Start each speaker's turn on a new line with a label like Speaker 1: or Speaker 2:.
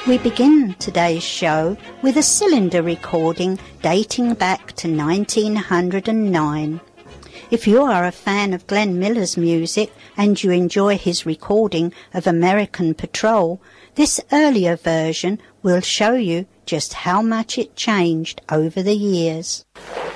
Speaker 1: We begin today's show with a cylinder recording dating back to 1909. If you are a fan of Glenn Miller's music and you enjoy his recording of American Patrol, this earlier version will show you just how much it changed over the years.